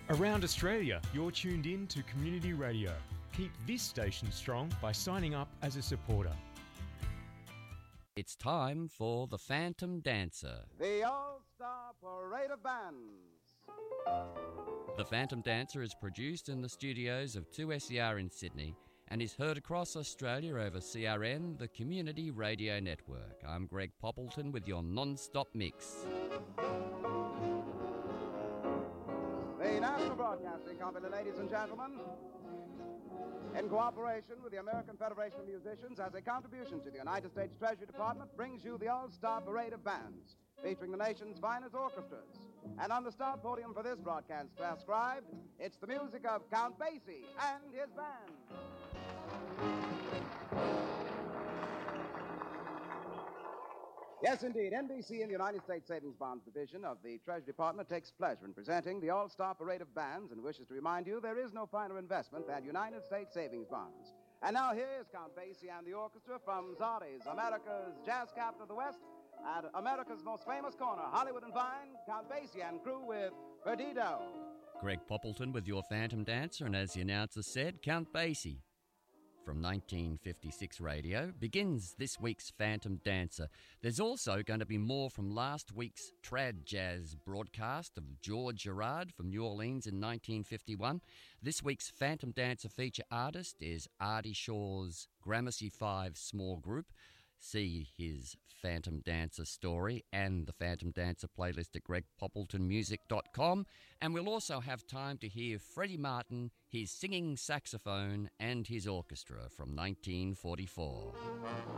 Around Australia, you're tuned in to Community Radio. Keep this station strong by signing up as a supporter. It's time for The Phantom Dancer. The All-Star Parade of Bands. The Phantom Dancer is produced in the studios of 2SER in Sydney and is heard across Australia over CRN, the Community Radio Network. I'm Greg Poppleton with your non-stop mix. The National Broadcasting Company, ladies and gentlemen, in cooperation with the American Federation of Musicians as a contribution to the United States Treasury Department, brings you the All-Star Parade of Bands, featuring the nation's finest orchestras. And on the start podium for this broadcast transcribed, it's the music of Count Basie and his band. Yes, indeed. NBC in the United States Savings Bonds Division of the Treasury Department takes pleasure in presenting the All-Star Parade of Bands and wishes to remind you there is no finer investment than United States Savings Bonds. And now here is Count Basie and the orchestra from Zotti's, America's jazz capital of the West, at America's most famous corner, Hollywood and Vine, Count Basie and crew with Perdido. Greg Poppleton with your Phantom Dancer, and as the announcer said, Count Basie. From 1956 radio begins this week's Phantom Dancer. There's also going to be more from last week's trad jazz broadcast of George Gerard from New Orleans in 1951. This week's Phantom Dancer feature artist is Artie Shaw's Gramercy 5 small group. See his Phantom Dancer story and the Phantom Dancer playlist at gregpoppletonmusic.com. And we'll also have time to hear Freddie Martin, his singing saxophone and his orchestra from 1944.